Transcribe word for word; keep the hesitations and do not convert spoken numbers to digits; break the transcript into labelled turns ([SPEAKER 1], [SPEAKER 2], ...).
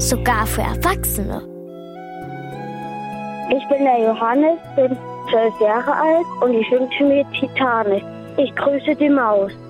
[SPEAKER 1] sogar für Erwachsene.
[SPEAKER 2] Ich bin der Johannes, bin zwölf Jahre alt und ich wünsche mir Titanic. Ich grüße die Maus.